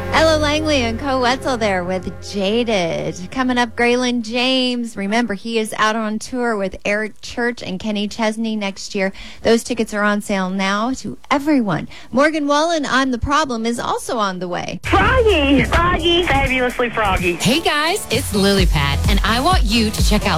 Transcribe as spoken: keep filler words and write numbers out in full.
Ella Langley and Co Wetzel there with Jaded. Coming up, Graylin James. Remember, he is out on tour with Eric Church and Kenny Chesney next year. Those tickets are on sale now to everyone. Morgan Wallen, I'm the Problem, is also on the way. Froggy! Froggy! Fabulously froggy. Hey guys, it's Lily Pad, and I want you to check out